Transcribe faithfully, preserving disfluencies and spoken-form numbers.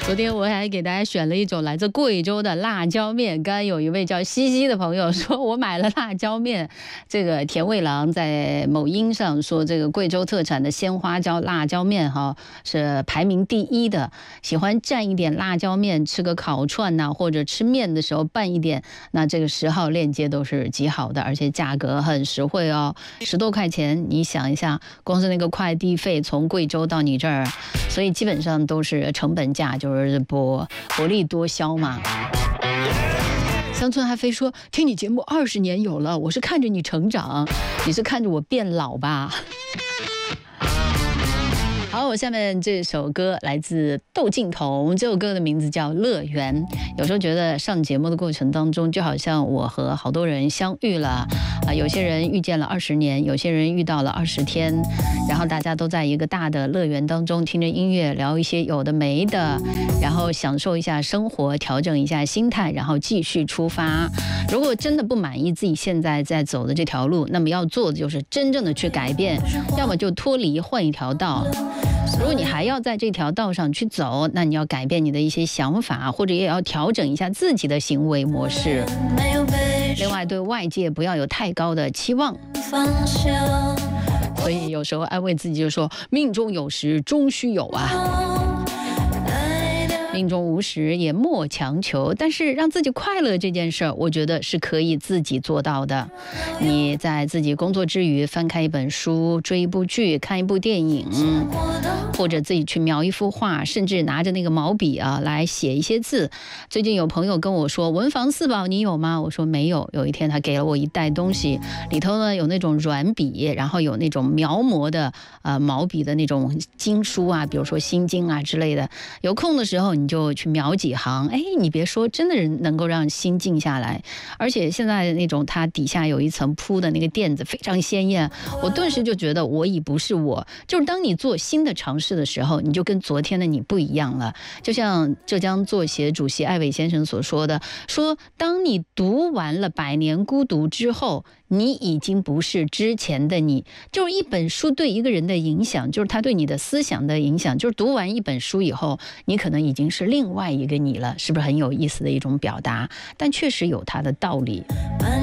昨天我还给大家选了一种来自贵州的辣椒面。刚刚有一位叫西西的朋友说，我买了辣椒面。这个田味郎在某音上说，这个贵州特产的鲜花椒辣椒面哈是排名第一的。喜欢蘸一点辣椒面，吃个烤串呐、啊，或者吃面的时候拌一点，那这个十号链接都是极好的，而且价格很实惠哦，十多块钱。你想一下，光是那个快递费从贵州到你这儿，所以基本上都是成本价，就是薄薄利多销嘛。乡村还非说，听你节目二十年有了，我是看着你成长，你是看着我变老吧？好，我下面这首歌来自窦靖童，这首歌的名字叫《乐园》。有时候觉得上节目的过程当中，就好像我和好多人相遇了啊，有些人遇见了二十年，有些人遇到了二十天，然后大家都在一个大的乐园当中，听着音乐，聊一些有的没的，然后享受一下生活，调整一下心态，然后继续出发。如果真的不满意自己现在在走的这条路，那么要做的就是真正的去改变，要么就脱离，换一条道。如果你还要在这条道上去走，那你要改变你的一些想法，或者也要调整一下自己的行为模式。另外，对外界不要有太高的期望。所以有时候安慰自己就说，命中有时终须有啊。命中无时也莫强求，但是让自己快乐这件事儿，我觉得是可以自己做到的。你在自己工作之余，翻开一本书，追一部剧，看一部电影，或者自己去描一幅画，甚至拿着那个毛笔啊来写一些字。最近有朋友跟我说，文房四宝你有吗？我说没有。有一天他给了我一袋东西，里头呢有那种软笔，然后有那种描摹的呃毛笔的那种经书啊，比如说心经啊之类的。有空的时候你就去描几行，哎，你别说，真的人能够让心静下来。而且现在那种它底下有一层铺的那个垫子非常鲜艳，我顿时就觉得我已不是我。就是当你做新的尝试的时候，你就跟昨天的你不一样了。就像浙江作协主席艾伟先生所说的，说当你读完了《百年孤独》之后，你已经不是之前的你。就是一本书对一个人的影响，就是他对你的思想的影响，就是读完一本书以后，你可能已经是另外一个你了，是不是很有意思的一种表达？但确实有它的道理。